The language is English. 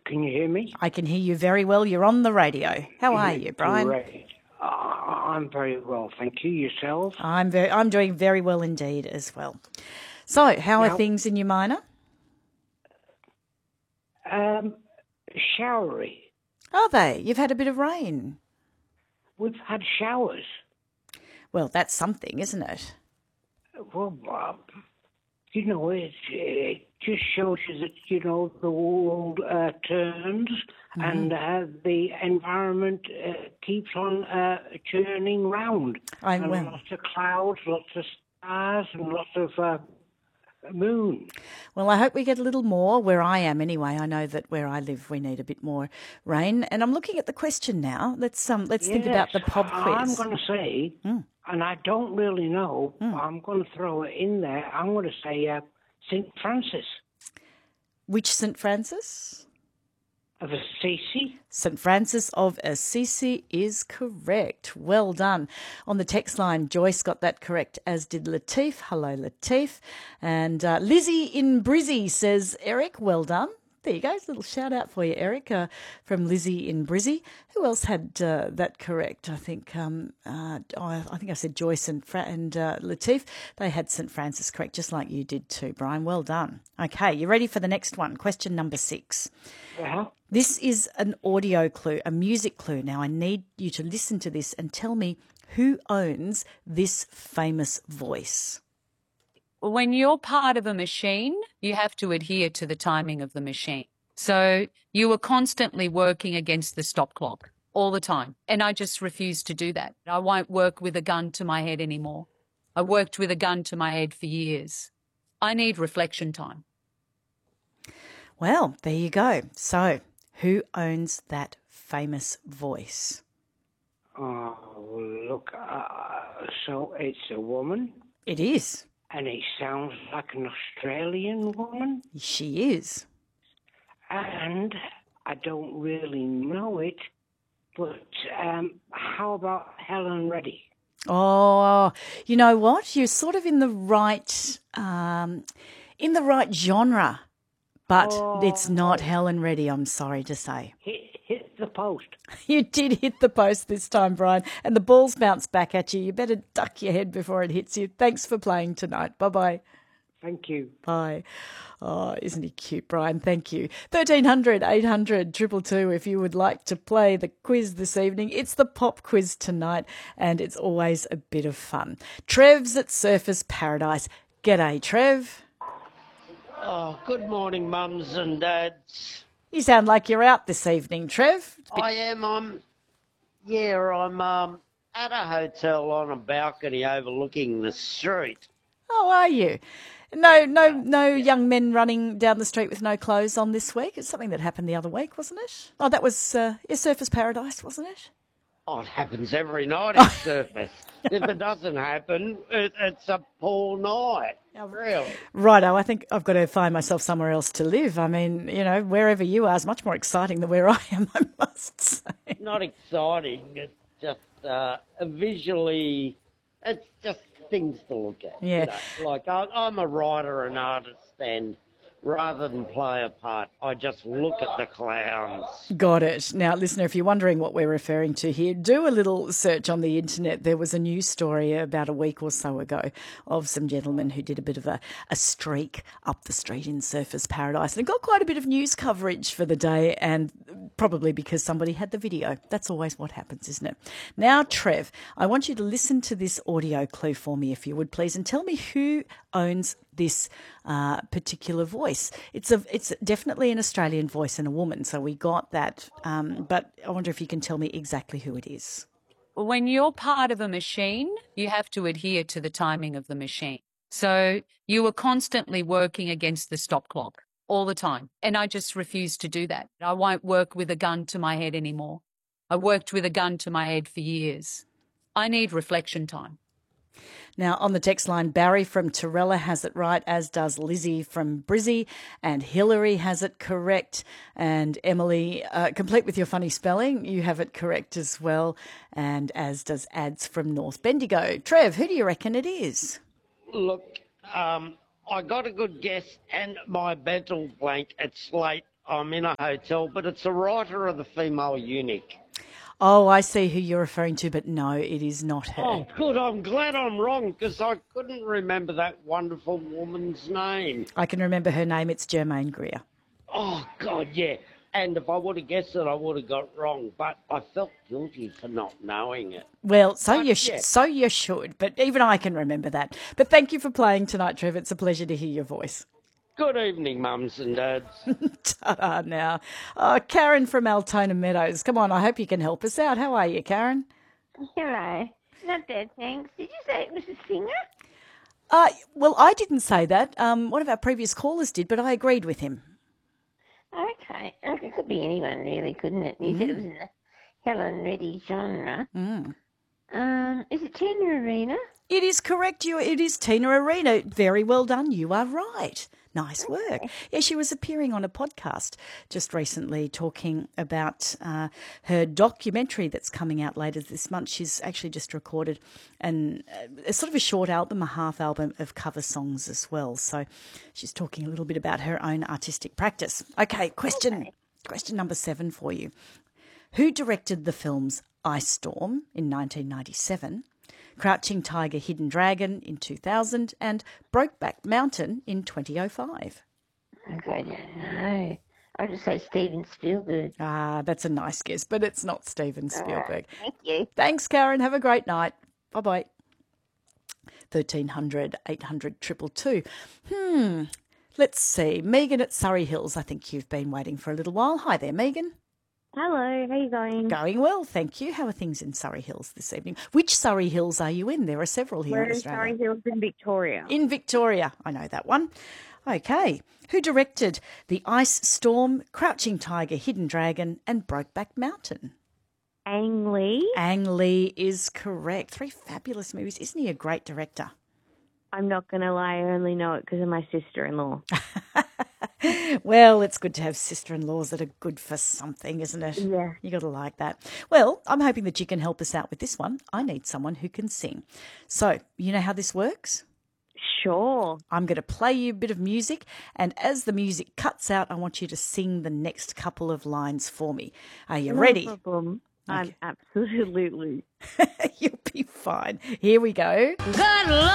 Can you hear me? I can hear you very well. You're on the radio. How are you, Brian? Great. I'm very well, thank you. Yourself? I'm doing very well indeed as well. So, how are things in your minor? Showery. Are they? You've had a bit of rain. We've had showers. Well, that's something, isn't it? Well, it just shows you that, the world turns and the environment keeps on churning round. Lots of clouds, lots of stars and lots of moon. Well, I hope we get a little more where I am anyway. I know that where I live we need a bit more rain. And I'm looking at the question now. Let's think about the pub quiz. I'm going to say, and I don't really know, I'm going to throw it in there. I'm going to say St. Francis. Which St. Francis? Of Assisi. St. Francis of Assisi is correct. Well done. On the text line, Joyce got that correct, as did Latif. Hello, Latif. And Lizzie in Brizzy says, Eric, well done. There you go. A little shout out for you, Eric, from Lizzie in Brizzy. Who else had that correct? I think I said Joyce and Latif. They had St. Francis correct, just like you did too, Brian. Well done. Okay, you ready for the next one? Question number 6. Uh-huh. This is an audio clue, a music clue. Now, I need you to listen to this and tell me who owns this famous voice. When you're part of a machine, you have to adhere to the timing of the machine. So you are constantly working against the stop clock all the time. And I just refuse to do that. I won't work with a gun to my head anymore. I worked with a gun to my head for years. I need reflection time. Well, there you go. So who owns that famous voice? Oh, look, so it's a woman? It is. And it sounds like an Australian woman? She is. And I don't really know it, but how about Helen Reddy? Oh, you know what? You're sort of in the right genre, but it's not Helen Reddy, I'm sorry to say. Hit the post. You did hit the post this time, Brian, and the ball's bounced back at you. You better duck your head before it hits you. Thanks for playing tonight. Bye-bye. Thank you. Bye. Oh, isn't he cute, Brian? Thank you. 1300 800 222 if you would like to play the quiz this evening. It's the pop quiz tonight, and it's always a bit of fun. Trev's at Surfers Paradise. G'day, Trev. Oh, good morning, mums and dads. You sound like you're out this evening, Trev. I am. I'm at a hotel on a balcony overlooking the street. Oh, are you? No young men running down the street with no clothes on this week. It's something that happened the other week, wasn't it? Oh, that was Surfers Paradise, wasn't it? Oh, it happens every night at Surfers. If it doesn't happen, it's a poor night. Really. Righto, I think I've got to find myself somewhere else to live. I mean, wherever you are is much more exciting than where I am, I must say. Not exciting. It's just visually, it's just things to look at. Yeah. Like I'm a writer and artist, and rather than play a part, I just look at the clowns. Got it. Now, listener, if you're wondering what we're referring to here, do a little search on the internet. There was a news story about a week or so ago of some gentlemen who did a bit of a streak up the street in Surfers Paradise. And it got quite a bit of news coverage for the day, and probably because somebody had the video. That's always what happens, isn't it? Now, Trev, I want you to listen to this audio clue for me, if you would, please, and tell me who owns this particular voice. It's definitely an Australian voice and a woman, so we got that. But I wonder if you can tell me exactly who it is. When you're part of a machine, you have to adhere to the timing of the machine. So you are constantly working against the stop clock all the time. And I just refuse to do that. I won't work with a gun to my head anymore. I worked with a gun to my head for years. I need reflection time. Now, on the text line, Barry from Torella has it right, as does Lizzie from Brizzy, and Hillary has it correct, and Emily, complete with your funny spelling, you have it correct as well, and as does Ads from North Bendigo. Trev, who do you reckon it is? Look, I got a good guess, and my mental blank, it's late I'm in a hotel, but it's a writer of The Female Eunuch. Oh, I see who you're referring to, but no, it is not her. Oh, good. I'm glad I'm wrong because I couldn't remember that wonderful woman's name. I can remember her name. It's Germaine Greer. Oh, God, yeah. And if I would have guessed it, I would have got wrong. But I felt guilty for not knowing it. Well, so you should. But even I can remember that. But thank you for playing tonight, Trev. It's a pleasure to hear your voice. Good evening, mums and dads. Ta-da now. Oh, Karen from Altona Meadows. Come on, I hope you can help us out. How are you, Karen? Hello. Not bad, thanks. Did you say it was a singer? Well, I didn't say that. One of our previous callers did, but I agreed with him. Okay. It could be anyone, really, couldn't it? You said it was in the Helen Reddy genre. Is it Tina Arena? It is correct. It is Tina Arena. Very well done. You are right. Nice work. Yeah, she was appearing on a podcast just recently talking about her documentary that's coming out later this month. She's actually just recorded a sort of a short album, a half album of cover songs as well. So she's talking a little bit about her own artistic practice. Okay, question number 7 for you. Who directed the films Ice Storm in 1997, Crouching Tiger, Hidden Dragon in 2000 and Brokeback Mountain in 2005? I don't know. I'll just say Steven Spielberg. That's a nice guess, but it's not Steven Spielberg. Thank you. Thanks, Karen. Have a great night. Bye-bye. 1300 800 222. Let's see. Megan at Surrey Hills. I think you've been waiting for a little while. Hi there, Megan. Hello, how are you going? Going well, thank you. How are things in Surrey Hills this evening? Which Surrey Hills are you in? There are several here in Australia. Surrey Hills in Victoria. In Victoria. I know that one. Okay. Who directed The Ice Storm, Crouching Tiger, Hidden Dragon and Brokeback Mountain? Ang Lee. Ang Lee is correct. 3 fabulous movies. Isn't he a great director? I'm not going to lie, I only know it because of my sister-in-law. Well, it's good to have sister-in-laws that are good for something, isn't it? Yeah. You got to like that. Well, I'm hoping that you can help us out with this one. I need someone who can sing. So, you know how this works? Sure. I'm going to play you a bit of music, and as the music cuts out, I want you to sing the next couple of lines for me. Are you ready? No problem. Okay. I'm absolutely. You'll be fine. Here we go. Good luck.